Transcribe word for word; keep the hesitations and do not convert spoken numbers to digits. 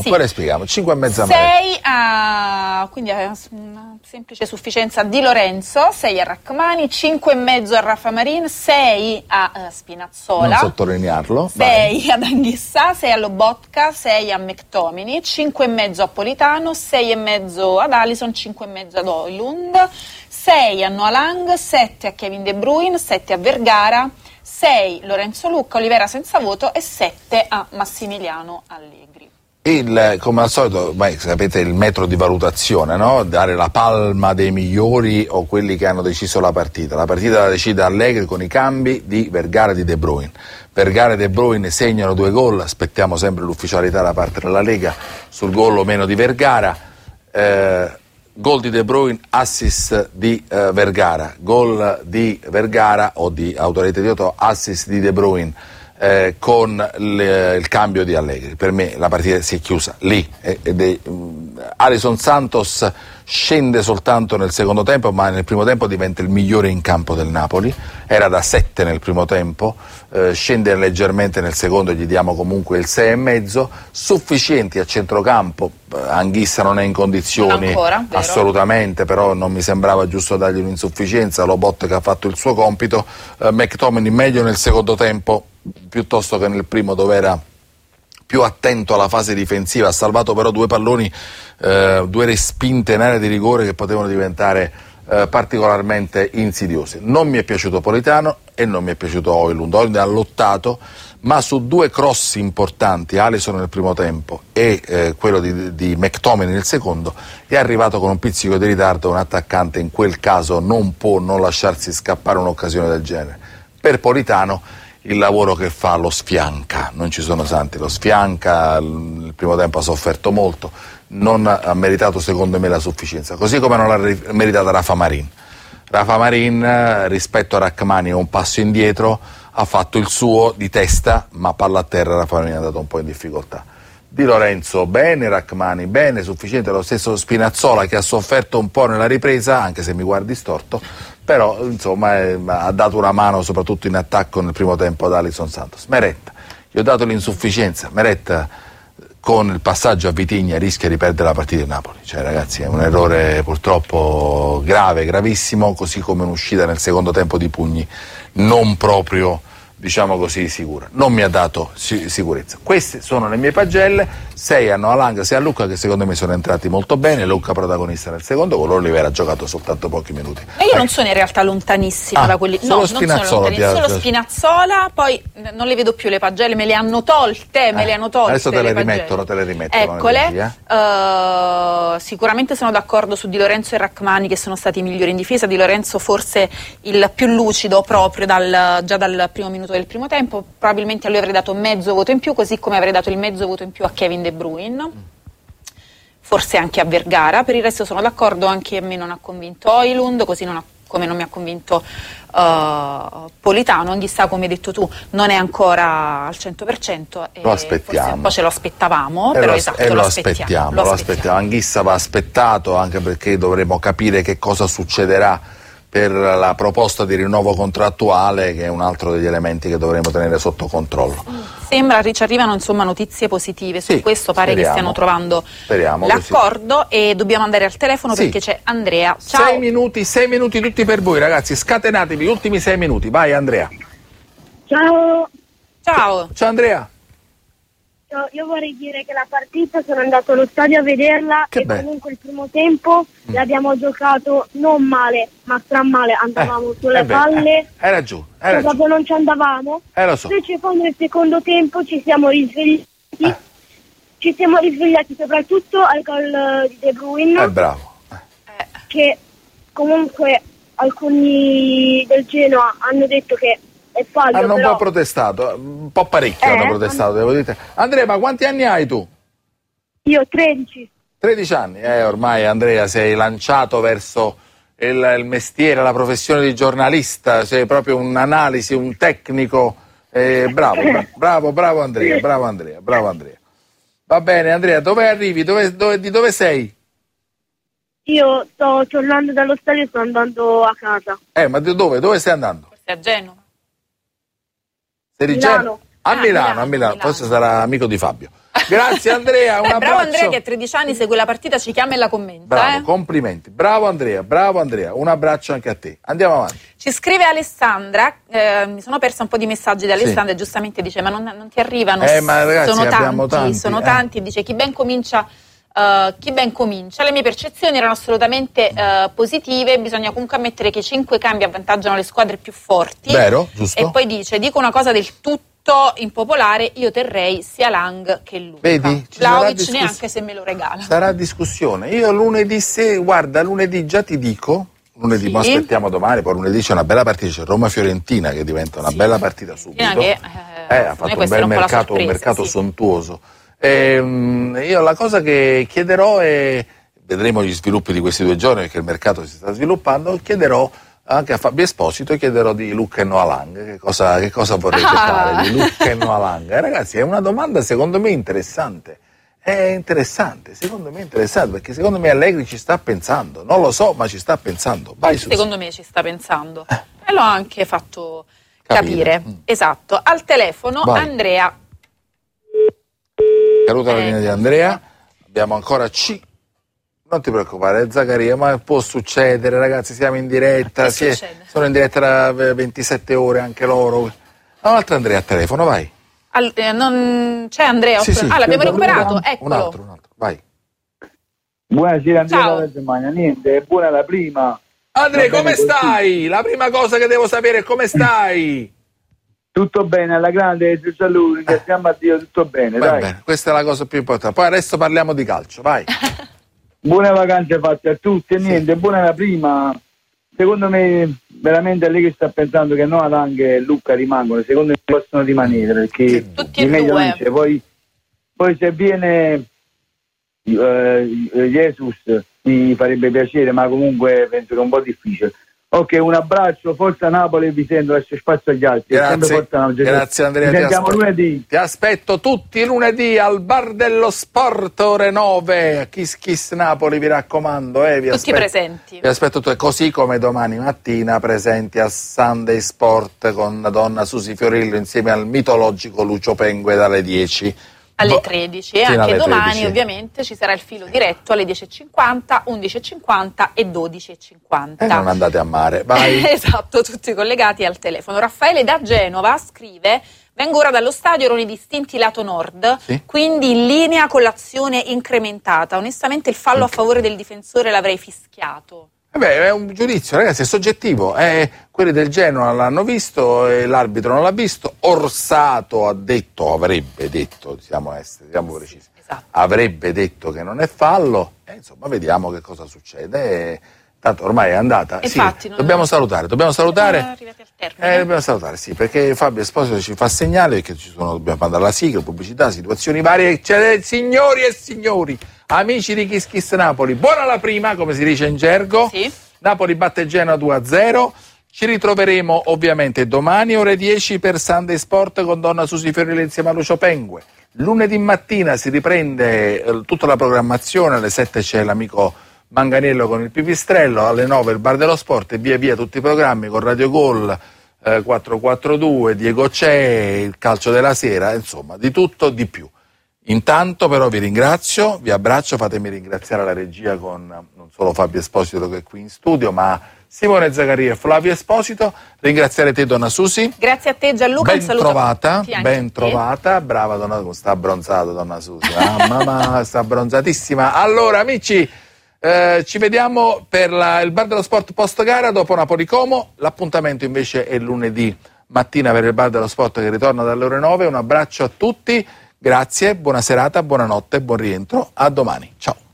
Sì. Poi le spieghiamo, cinque e mezzo a sei a, quindi a una semplice sufficienza Di Lorenzo, sei a Rachmani, cinque e mezzo a Rafa Marin, sei a uh, Spinazzola. Non sottolinearlo. sei ad Anghissà, sei a Lobotka, sei a McTominay, cinque e mezzo a Politano, sei e mezzo ad Alisson, cinque e mezzo ad Højlund, sei a Noah Lang, sette a Kevin De Bruyne, sette a Vergara, sei Lorenzo Lucca, Olivera senza voto e sette a Massimiliano Allegri. Il, come al solito, beh, sapete il metro di valutazione, no? Dare la palma dei migliori o quelli che hanno deciso la partita. La partita la decide Allegri con i cambi di Vergara e di De Bruyne. Vergara e De Bruyne segnano due gol, aspettiamo sempre l'ufficialità da parte della Lega sul gol o meno di Vergara. Eh, gol di De Bruyne, assist di eh, Vergara, gol di Vergara o di autorete di auto, assist di De Bruyne. Eh, con le, il cambio di Allegri. Per me la partita si è chiusa lì. Ed è, um, Alisson Santos scende soltanto nel secondo tempo, ma nel primo tempo diventa il migliore in campo del Napoli. Era da sette nel primo tempo, eh, scende leggermente nel secondo, gli diamo comunque il sei e mezzo. Sufficienti a centrocampo. Anghissa non è in condizioni ancora, assolutamente, però non mi sembrava giusto dargli un'insufficienza. Lobotka ha fatto il suo compito. eh, McTominay meglio nel secondo tempo piuttosto che nel primo, dove era più attento alla fase difensiva. Ha salvato però due palloni, eh, due respinte in area di rigore che potevano diventare eh, particolarmente insidiose. Non mi è piaciuto Politano e non mi è piaciuto Højlund. Højlund ha lottato, ma su due cross importanti, Alisson nel primo tempo e eh, quello di, di McTominay nel secondo, è arrivato con un pizzico di ritardo. Un attaccante in quel caso non può non lasciarsi scappare un'occasione del genere. Per Politano il lavoro che fa lo sfianca, non ci sono santi, lo sfianca, il primo tempo ha sofferto molto, non ha meritato secondo me la sufficienza, così come non l'ha meritata Rafa Marin. Rafa Marin rispetto a Rachmani è un passo indietro, ha fatto il suo di testa, ma palla a terra Rafa Marin è andato un po' in difficoltà. Di Lorenzo bene, Rachmani bene, sufficiente, lo stesso Spinazzola che ha sofferto un po' nella ripresa, anche se mi guardi storto, però insomma eh, ha dato una mano soprattutto in attacco nel primo tempo ad Alisson Santos. Meret, gli ho dato l'insufficienza. Meret con il passaggio a Vitigna rischia di perdere la partita di Napoli, cioè ragazzi è un errore purtroppo grave, gravissimo, così come un'uscita nel secondo tempo di Pugni non proprio, diciamo così, sicura. Non mi ha dato si- sicurezza. Queste sono le mie pagelle. Sei a Noah Lang, sei a Lucca, che secondo me sono entrati molto bene. Lucca protagonista nel secondo, con Olivera ha giocato soltanto pochi minuti. E io eh. non sono in realtà lontanissima ah, da quelli. Solo no, Spinazzola, non sono lontanissima, solo Spinazzola, poi non le vedo più le pagelle, me le hanno tolte, me eh. le hanno tolte. Adesso te le, le rimettono, te le rimetto. Eccole. Eh? Uh, sicuramente sono d'accordo su Di Lorenzo e Rachmani, che sono stati i migliori in difesa. Di Lorenzo forse il più lucido proprio dal, già dal primo minuto del primo tempo. Probabilmente a lui avrei dato mezzo voto in più, così come avrei dato il mezzo voto in più a Kevin De Bruyne, forse anche a Vergara. Per il resto sono d'accordo, anche a me non ha convinto Højlund, così non ha, come non mi ha convinto uh, Politano. Anghissà, come hai detto tu, non è ancora al cento per cento. E lo aspettiamo. Un po' ce lo aspettavamo, e però lo, esatto, e lo, lo aspettiamo, aspettiamo. lo Lo aspettiamo. aspettiamo. Anghissa va aspettato, anche perché dovremo capire che cosa succederà per la proposta di rinnovo contrattuale, che è un altro degli elementi che dovremo tenere sotto controllo. Sembra ci arrivano insomma notizie positive su sì, questo, pare speriamo, che stiano trovando speriamo l'accordo, e dobbiamo andare al telefono sì. perché c'è Andrea. Ciao. Sei minuti, sei minuti tutti per voi ragazzi, scatenatevi, ultimi sei minuti, vai Andrea. Ciao. Ciao. Ciao Andrea. Io vorrei dire che la partita sono andato allo stadio a vederla che e bello. Comunque il primo tempo mm. l'abbiamo giocato non male, ma stran male, andavamo eh, sulle eh beh, palle, eh, hai ragione, hai ragione. proprio non ci andavamo, eh, lo so. invece poi nel secondo tempo ci siamo risvegliati, eh. ci siamo risvegliati soprattutto al gol di De Bruyne, eh, bravo. Eh. che comunque alcuni del Genoa hanno detto che è fallo, hanno però... un po' protestato, un po' parecchio eh, hanno protestato, devo dire. Andrea, ma quanti anni hai tu? Io tredici. tredici anni, eh, ormai Andrea sei lanciato verso il, il mestiere, la professione di giornalista, sei proprio un'analisi, un tecnico, eh, bravo, bra- bravo, bravo Andrea, bravo Andrea, bravo Andrea. Va bene Andrea, dove arrivi? Dove, dove, di dove sei? Io sto tornando dallo stadio e sto andando a casa. Eh, ma di dove? Dove stai andando? Forse a Genova. Sei di Milano. Genova? A Ah, Milano, Milano, a Milano, Milano. forse sarà amico di Fabio. Grazie Andrea, un Beh, abbraccio. bravo Andrea che a tredici anni segue la partita, ci chiama e la commenta. Bravo, eh. complimenti. Bravo Andrea, bravo Andrea. Un abbraccio anche a te. Andiamo avanti. Ci scrive Alessandra, eh, mi sono persa un po' di messaggi di Alessandra, sì. E giustamente dice ma non, non ti arrivano, eh, ma ragazzi, sono tanti, tanti, sono eh. tanti, e dice chi ben comincia... Uh, chi ben comincia, le mie percezioni erano assolutamente uh, positive, bisogna comunque ammettere che i cinque cambi avvantaggiano le squadre più forti. Vero, giusto. E poi dice, dico una cosa del tutto impopolare, io terrei sia Lang che Luca. Vedi? Vlahovic discuss- neanche se me lo regala. Sarà discussione. Io lunedì, se guarda, lunedì già ti dico, lunedì, sì. ma aspettiamo domani, poi lunedì c'è una bella partita, c'è Roma-Fiorentina che diventa una sì. bella partita subito. Che, eh, eh, ha fatto un bel un mercato, sorpresa, un mercato sì. sontuoso. Ehm, io la cosa che chiederò è, vedremo gli sviluppi di questi due giorni perché il mercato si sta sviluppando, chiederò anche a Fabio Esposito, chiederò di Luca e Noah Lang, che cosa, che cosa vorrete ah. fare di Luca e Noah Lang? Eh, ragazzi, è una domanda secondo me interessante, è interessante, secondo me interessante, perché secondo me Allegri ci sta pensando, non lo so, ma ci sta pensando. Vai, secondo me ci sta pensando, eh. e l'ho anche fatto capire, capire. Mm. Esatto. Al telefono Vai. Andrea. Caduta la linea di Andrea, abbiamo ancora C. Non ti preoccupare, Zaccaria, ma può succedere, ragazzi, siamo in diretta, si è, sono in diretta da ventisette ore anche loro. Un altro Andrea a telefono, vai. Al, eh, non c'è Andrea? Sì, sì, ah, l'abbiamo recuperato, un, eccolo. Un altro, un altro, vai. Buonasera Andrea Ciao. dalla Germania, niente, è buona la prima. Andrea, come stai? La prima cosa che devo sapere è come stai? Tutto bene, alla grande, ti saluto, ringraziamo a Dio, tutto bene, Va dai. Bene, questa è la cosa più importante. Poi adesso parliamo di calcio, vai. Buone vacanze fatte a tutti e sì. niente, buona la prima. Secondo me veramente lei che sta pensando che Noah Lang e Luca rimangono, secondo me possono rimanere perché tutti e due. Dice, poi, poi se viene uh, Jesus mi farebbe piacere, ma comunque penso che è un po' difficile. Ok, un abbraccio, forza Napoli, vi sento, lascio spazio agli altri. Grazie, grazie Andrea, ci sentiamo ti lunedì. Ti aspetto tutti lunedì al Bar dello Sport ore nove, Kiss Kiss Napoli, vi raccomando. Eh, vi tutti aspetto, presenti. Vi aspetto tutti, così come domani mattina presenti a Sunday Sport con Donna Susi Fiorillo insieme al mitologico Lucio Pengue dalle dieci. Alle tredici e sì, anche domani tredici. Ovviamente ci sarà il filo diretto alle dieci e cinquanta, undici e cinquanta e dodici e cinquanta. E non andate a mare, vai. Esatto, tutti collegati al telefono. Raffaele da Genova scrive: vengo ora dallo stadio, erano distinti lato nord, sì? quindi in linea con l'azione incrementata. Onestamente il fallo a favore del difensore l'avrei fischiato. Eh beh, è un giudizio, ragazzi, è soggettivo. Eh, quelli del Genoa l'hanno visto e l'arbitro non l'ha visto. Orsato ha detto, avrebbe detto, siamo esteri, siamo precisi, esatto. avrebbe detto che non è fallo. E insomma, vediamo che cosa succede. E, tanto ormai è andata. Infatti, sì, non dobbiamo è... salutare, dobbiamo salutare. Arrivati al termine. Eh, dobbiamo salutare, sì, perché Fabio Esposito ci fa segnale che ci sono, dobbiamo mandare la sigla, pubblicità, situazioni varie. C'è, signori e signori, amici di Kiss Kiss Napoli, buona la prima, come si dice in gergo. Sì. Napoli batte Genoa due a zero. Ci ritroveremo ovviamente domani ore dieci per Sunday Sport con Donna Susi Fiorillo insieme a Lucio Pengue. Lunedì mattina si riprende eh, tutta la programmazione, alle sette c'è l'amico Manganiello con il Pipistrello, alle nove il Bar dello Sport e via via tutti i programmi con Radio Gol, eh, quattro quattro due, Diego C'è, il calcio della sera, insomma di tutto, di più. Intanto però vi ringrazio, vi abbraccio, fatemi ringraziare la regia con non solo Fabio Esposito che è qui in studio, ma Simone Zaccaria e Flavio Esposito. Ringraziare te Donna Susi. Grazie a te Gianluca. Ben trovata, ben trovata, brava Donna Susi, sta abbronzata Donna Susi, ah, mamma sta abbronzatissima. Allora amici, eh, ci vediamo per la, il Bar dello Sport post gara dopo Napoli-Como, l'appuntamento invece è lunedì mattina per il Bar dello Sport che ritorna dalle ore nove. Un abbraccio a tutti. Grazie, buona serata, buonanotte, buon rientro, a domani, ciao.